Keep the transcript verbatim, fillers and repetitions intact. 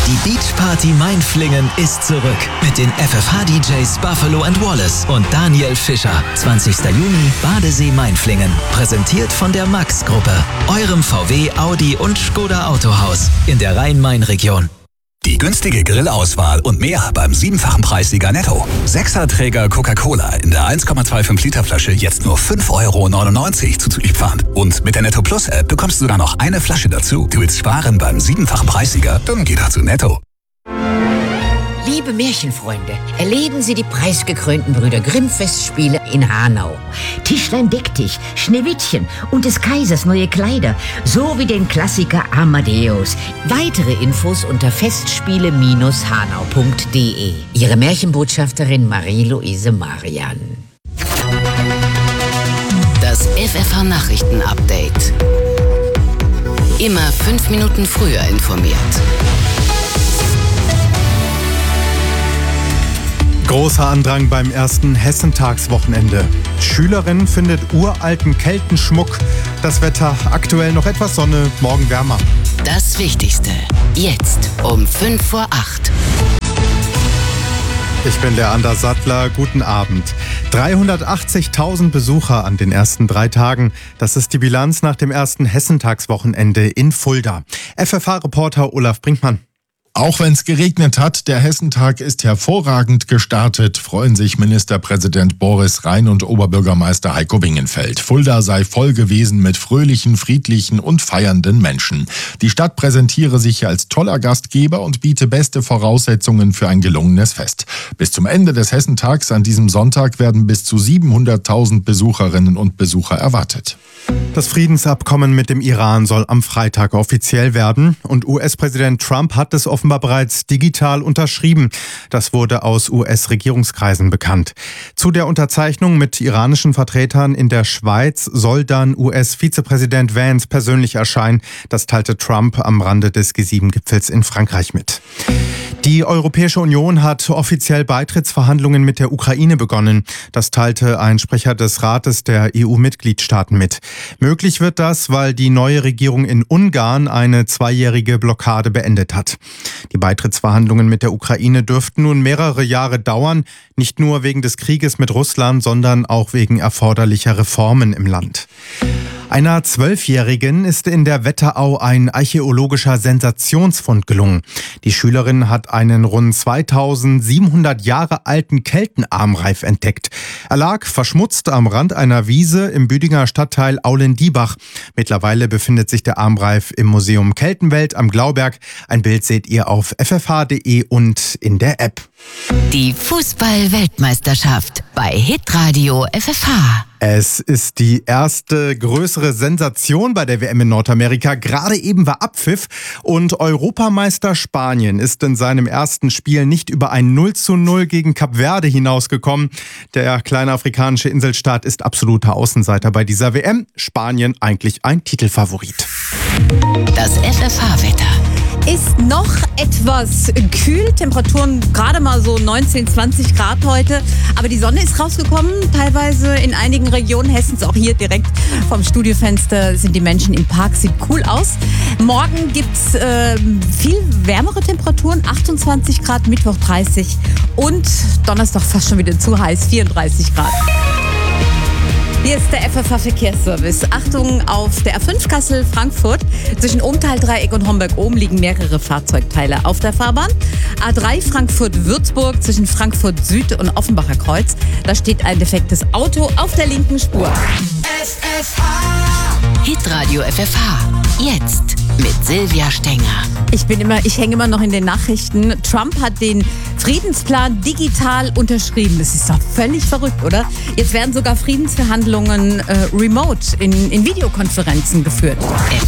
Die Beach Party Mainflingen ist zurück mit den F F H-D Js Buffalo and Wallace und Daniel Fischer. zwanzigster Juni, Badesee Mainflingen. Präsentiert von der Max-Gruppe, eurem V W, Audi und Skoda Autohaus in der Rhein-Main-Region. Die günstige Grillauswahl und mehr beim siebenfachen Preissieger Netto. Sechserträger Coca-Cola in der eins Komma fünfundzwanzig Liter Flasche jetzt nur fünf Euro neunundneunzig zuzüglich Pfand. Und mit der Netto Plus App bekommst du sogar noch eine Flasche dazu. Du willst sparen beim siebenfachen Preissieger? Dann geh doch zu Netto. Liebe Märchenfreunde, erleben Sie die preisgekrönten Brüder Grimm-Festspiele in Hanau. Tischlein deck dich, Schneewittchen und des Kaisers neue Kleider, sowie den Klassiker Amadeus. Weitere Infos unter festspiele Bindestrich hanau punkt de. Ihre Märchenbotschafterin Marie-Louise Marian. Das F F H-Nachrichten-Update. Immer fünf Minuten früher informiert. Großer Andrang beim ersten Hessentagswochenende. Schülerin findet uralten Keltenschmuck. Das Wetter aktuell noch etwas Sonne, morgen wärmer. Das Wichtigste. Jetzt um fünf vor acht. Ich bin der Anders Sattler. Guten Abend. dreihundertachtzigtausend Besucher an den ersten drei Tagen. Das ist die Bilanz nach dem ersten Hessentagswochenende in Fulda. F F H-Reporter Olaf Brinkmann. Auch wenn es geregnet hat, der Hessentag ist hervorragend gestartet, freuen sich Ministerpräsident Boris Rhein und Oberbürgermeister Heiko Wingenfeld. Fulda sei voll gewesen mit fröhlichen, friedlichen und feiernden Menschen. Die Stadt präsentiere sich als toller Gastgeber und biete beste Voraussetzungen für ein gelungenes Fest. Bis zum Ende des Hessentags an diesem Sonntag werden bis zu siebenhunderttausend Besucherinnen und Besucher erwartet. Das Friedensabkommen mit dem Iran soll am Freitag offiziell werden und U S-Präsident Trump hat es offenbar bereits digital unterschrieben. Das wurde aus U S-Regierungskreisen bekannt. Zu der Unterzeichnung mit iranischen Vertretern in der Schweiz soll dann U S-Vizepräsident Vance persönlich erscheinen. Das teilte Trump am Rande des G sieben Gipfels in Frankreich mit. Die Europäische Union hat offiziell Beitrittsverhandlungen mit der Ukraine begonnen. Das teilte ein Sprecher des Rates der E U-Mitgliedstaaten mit. Möglich wird das, weil die neue Regierung in Ungarn eine zweijährige Blockade beendet hat. Die Beitrittsverhandlungen mit der Ukraine dürften nun mehrere Jahre dauern, nicht nur wegen des Krieges mit Russland, sondern auch wegen erforderlicher Reformen im Land. Einer Zwölfjährigen ist in der Wetterau ein archäologischer Sensationsfund gelungen. Die Schülerin hat einen rund zweitausendsiebenhundert Jahre alten Keltenarmreif entdeckt. Er lag verschmutzt am Rand einer Wiese im Büdinger Stadtteil Aulendiebach. Mittlerweile befindet sich der Armreif im Museum Keltenwelt am Glauberg. Ein Bild seht ihr auf f f h punkt de und in der App. Die Fußball-Weltmeisterschaft bei Hitradio F F H. Es ist die erste größere Sensation bei der W M in Nordamerika. Gerade eben war Abpfiff und Europameister Spanien ist in seinem ersten Spiel nicht über ein null zu null gegen Kap Verde hinausgekommen. Der kleine afrikanische Inselstaat ist absoluter Außenseiter bei dieser W M. Spanien eigentlich ein Titelfavorit. Das F F H-Wetter. Ist noch etwas kühl, Temperaturen gerade mal so neunzehn, zwanzig Grad heute, aber die Sonne ist rausgekommen, teilweise in einigen Regionen Hessens, auch hier direkt vom Studiofenster sind die Menschen im Park, sieht cool aus. Morgen gibt's äh, viel wärmere Temperaturen, achtundzwanzig Grad, Mittwoch dreißig und Donnerstag fast schon wieder zu heiß, vierunddreißig Grad. Hier ist der F F H-Verkehrsservice. Achtung auf der A fünf Kassel-Frankfurt. Zwischen Ohmtal-Dreieck und Homberg-Ohm liegen mehrere Fahrzeugteile auf der Fahrbahn. A drei Frankfurt-Würzburg zwischen Frankfurt Süd und Offenbacher Kreuz. Da steht ein defektes Auto auf der linken Spur. F F H. Hitradio F F H. Jetzt mit Silvia Stenger. Ich bin immer, ich hänge immer noch in den Nachrichten. Trump hat den Friedensplan digital unterschrieben. Das ist doch völlig verrückt, oder? Jetzt werden sogar Friedensverhandlungen äh, remote in, in Videokonferenzen geführt.